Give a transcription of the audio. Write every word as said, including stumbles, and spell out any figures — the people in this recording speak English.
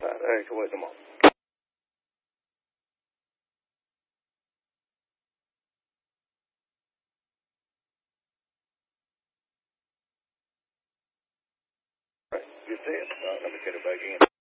哎，是为什么？You see it? Uh, let me get it back in.